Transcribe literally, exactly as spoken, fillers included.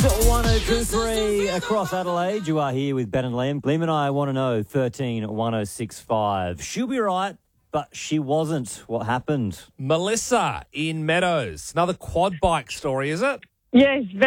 one oh two three across Adelaide. You are here with Ben and Liam. Liam and I want to know thirteen one oh six five. She'll be right, but she wasn't. What happened? Melissa in Meadows. Another quad bike story, is it? Yes,